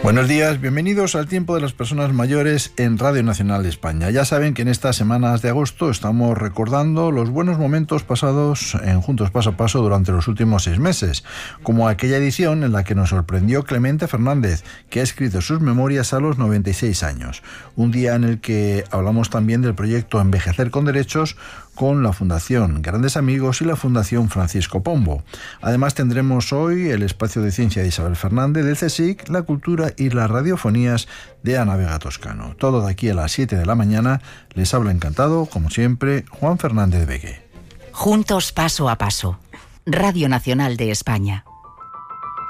Buenos días, bienvenidos al Tiempo de las Personas Mayores en Radio Nacional de España. Ya saben que en estas semanas de agosto estamos recordando los buenos momentos pasados en Juntos Paso a Paso durante los últimos 6 meses, como aquella edición en la que nos sorprendió Clemente Fernández, que ha escrito sus memorias a los 96 años. Un día en el que hablamos también del proyecto Envejecer con Derechos, con la Fundación Grandes Amigos y la Fundación Francisco Pombo. Además tendremos hoy el espacio de ciencia de Isabel Fernández del CSIC, la cultura y las radiofonías de Ana Vega Toscano. Todo de aquí a las 7 de la mañana. Les habla encantado, como siempre, Juan Fernández Begue. Juntos paso a paso. Radio Nacional de España.